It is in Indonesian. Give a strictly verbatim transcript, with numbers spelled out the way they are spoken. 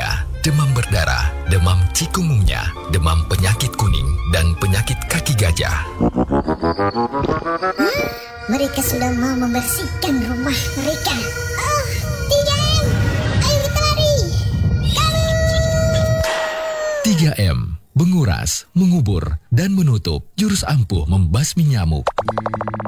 anemia, demam berdarah, demam cikungunya, demam penyakit kuning, dan penyakit kaki gajah. Hah? Mereka sudah mau membersihkan rumah mereka. Oh, tiga M, ayo kita lari. tiga M, menguras, mengubur, dan menutup, jurus ampuh membasmi nyamuk.